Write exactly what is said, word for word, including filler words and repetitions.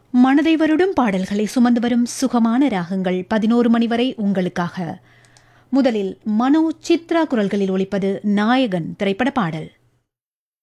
மனதை வருடும் பாடல்களை சுமந்து வரும் சுகமான ராகங்கள் பதினோரு மணி வரை உங்களுக்காக. முதலில் மனோ சித்ரா குரல்களில் ஒலிப்பது நாயகன் திரைப்பட பாடல்.